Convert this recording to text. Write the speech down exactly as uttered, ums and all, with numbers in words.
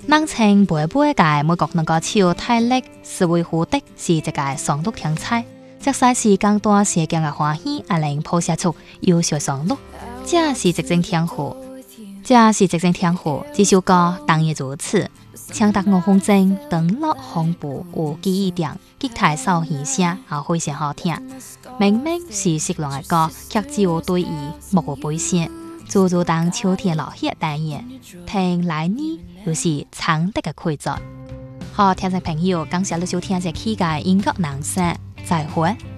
南青背背嘅每個能夠超體力，是為乎的是一個上路天才。即使是更多社交嘅歡喜，也能鋪寫出優秀上路。這是一種天賦，這是一種天賦。這首歌當然如此。唱得我風箏，登落紅布有記憶點，吉他手耳聲也非常好聽。明明是色狼嘅歌，卻只有對伊莫有背線。足足當秋天落葉單元，聽來呢又是長得嘅規則。好，聽眾朋友，感謝你收聽這期嘅音樂人生，再會。